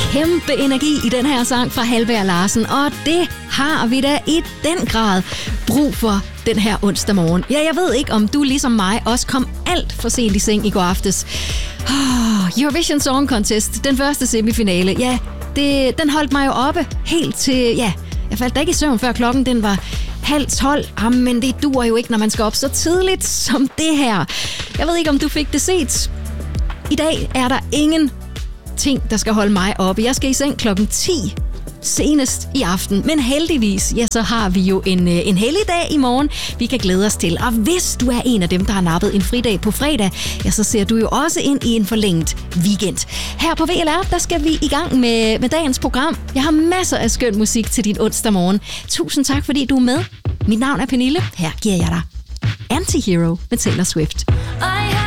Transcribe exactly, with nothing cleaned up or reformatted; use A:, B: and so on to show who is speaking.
A: kæmpe energi i den her sang fra Halberg Larsen, og det har vi da i den grad brug for den her onsdag morgen. Ja, jeg ved ikke, om du ligesom mig også kom alt for sent i seng i går aftes. Oh, Eurovision Song Contest, den første semifinale, ja, det, den holdt mig jo oppe helt til, ja, jeg faldt da ikke i søvn før klokken, den var halv tolv. Jamen, det duer jo ikke, når man skal op så tidligt som det her. Jeg ved ikke, om du fik det set. I dag er der ingen ting, der skal holde mig oppe. Jeg skal i seng klokken ti senest i aften. Men heldigvis, ja, så har vi jo en, en hellig dag i morgen, vi kan glæde os til. Og hvis du er en af dem, der har nappet en fridag på fredag, ja, så ser du jo også ind i en forlænget weekend. Her på V L R, der skal vi i gang med, med dagens program. Jeg har masser af skøn musik til din onsdag morgen. Tusind tak, fordi du er med. Mit navn er Pernille. Her giver jeg dig Antihero med Taylor Swift.